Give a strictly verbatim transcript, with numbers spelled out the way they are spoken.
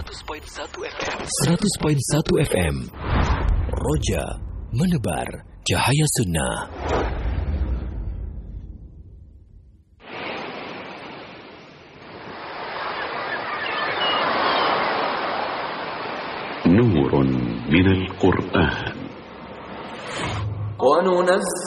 seratus koma satu F M. seratus koma satu F M. Roja menebar cahaya sunnah. نور من القرآن. وننزل